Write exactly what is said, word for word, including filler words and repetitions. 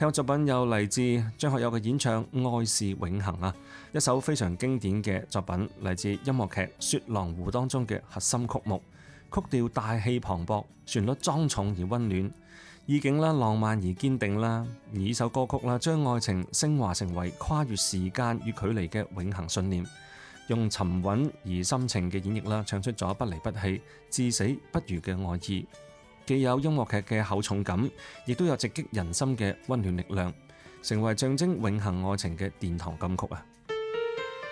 劇作品有嚟自張學友嘅演唱《愛是永恆》啊，一首非常經典嘅作品，嚟自音樂劇《雪狼湖》當中嘅核心曲目，曲調大氣磅礴，旋律莊重而溫暖，意境啦浪漫而堅定啦。而呢首歌曲啦，將愛情升華成為跨越時間與距離嘅永恆信念，用沉穩而深情嘅演繹啦，唱出咗不離不棄、至死不渝嘅愛意。既有音樂劇嘅厚重感，亦都有直擊人心嘅溫暖力量，成為象徵永恆愛情嘅殿堂金曲啊！